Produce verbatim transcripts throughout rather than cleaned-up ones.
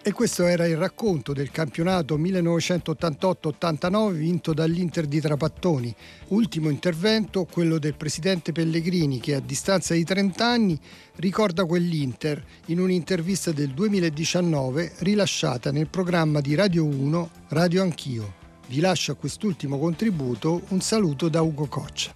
E questo era il racconto del campionato millenovecentottantotto ottantanove vinto dall'Inter di Trapattoni. Ultimo intervento, quello del presidente Pellegrini, che a distanza di trenta anni ricorda quell'Inter in un'intervista del duemiladiciannove rilasciata nel programma di Radio uno Radio Anch'io. Vi lascio a quest'ultimo contributo un saluto da Ugo Coccia.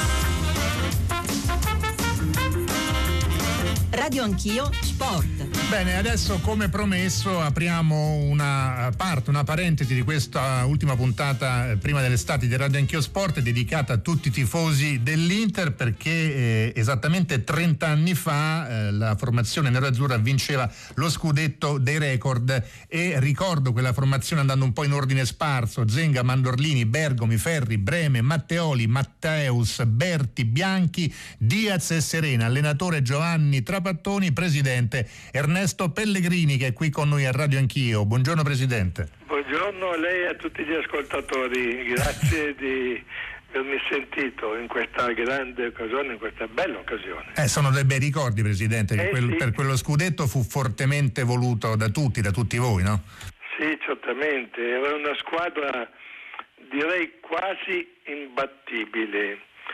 Radio Anch'io Sport. Bene, adesso come promesso apriamo una parte, una parentesi di questa ultima puntata prima dell'estate di Radio Anch'io Sport, dedicata a tutti i tifosi dell'Inter, perché eh, esattamente trenta anni fa eh, la formazione nerazzurra vinceva lo scudetto dei record, e ricordo quella formazione andando un po' in ordine sparso: Zenga, Mandorlini, Bergomi, Ferri, Breme, Matteoli, Matteus, Berti, Bianchi, Diaz e Serena, allenatore Giovanni Trapattoni, presidente Ernesto Pellegrini, che è qui con noi a Radio Anch'io. Buongiorno Presidente. Buongiorno a lei e a tutti gli ascoltatori, grazie di avermi sentito in questa grande occasione, in questa bella occasione. Eh, sono dei bei ricordi, Presidente, che eh, quel, sì. per quello scudetto fu fortemente voluto da tutti, da tutti voi, no? Sì, certamente, era una squadra direi quasi imbattibile,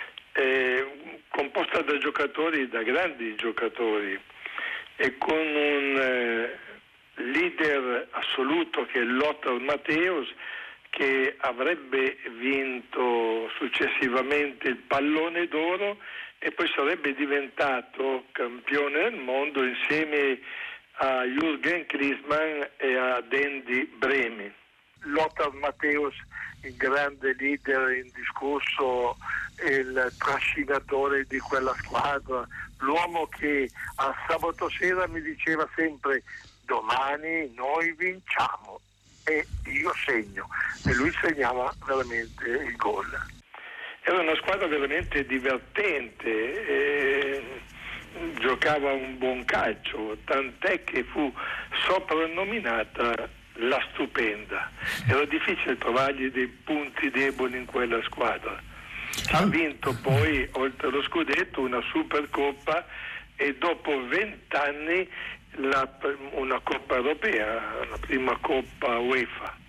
eh, composta da giocatori, da grandi giocatori, e con un eh, leader assoluto che è Lothar Matthäus, che avrebbe vinto successivamente il pallone d'oro e poi sarebbe diventato campione del mondo insieme a Jürgen Klinsmann e a Andy Brehme. Lothar Matthäus, il grande leader indiscusso, il trascinatore di quella squadra, l'uomo che a sabato sera mi diceva sempre: domani noi vinciamo e io segno, e lui segnava veramente il gol. Era una squadra veramente divertente, e giocava un buon calcio, tant'è che fu soprannominata la stupenda. Era difficile trovargli dei punti deboli in quella squadra. Ha vinto poi, oltre allo scudetto, una Supercoppa e dopo vent'anni la, una Coppa Europea, la prima Coppa UEFA.